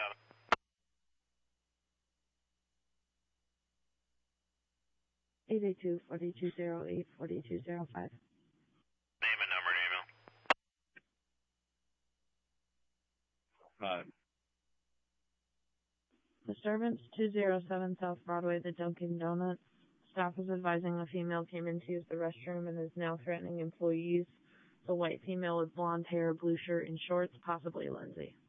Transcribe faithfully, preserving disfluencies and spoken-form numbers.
eight eight two, four two zero eight, four two zero five. Name and number and email. Five. Disturbance two oh seven South Broadway, the Dunkin' Donuts. Staff is advising a female came in to use the restroom and is now threatening employees. The white female with blonde hair, blue shirt, and shorts, possibly Lindsay.